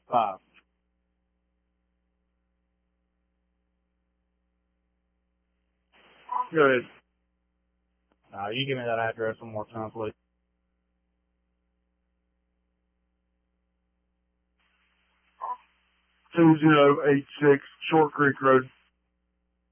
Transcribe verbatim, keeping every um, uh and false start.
five. Go ahead. Uh, you give me that address one more time, please. two zero eight six Short Creek Road.